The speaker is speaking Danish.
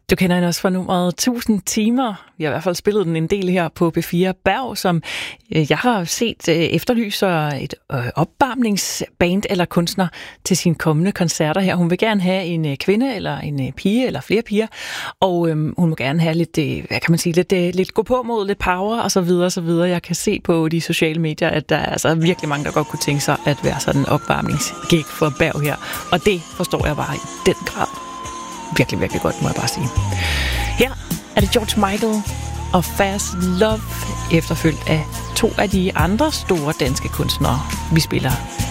Du kender hende også fra nummeret 1000 timer. Vi har i hvert fald spillet den en del her på P4. Berg, som jeg har set efterlyser et opvarmningsband eller kunstner til sine kommende koncerter her. Hun vil gerne have en kvinde eller en pige eller flere piger, og hun må gerne have lidt, hvad kan man sige, lidt gå på mod, lidt power og så videre, så videre. Jeg kan se på de sociale medier, at der er altså virkelig mange, der godt kunne tænke sig at være sådan en opvarmningsgig for Berg her. Og det forstår jeg bare i den grad. Virkelig, virkelig godt, må jeg bare sige. Her er det George Michael og Fast Love, efterfulgt af to af de andre store danske kunstnere. Vi spiller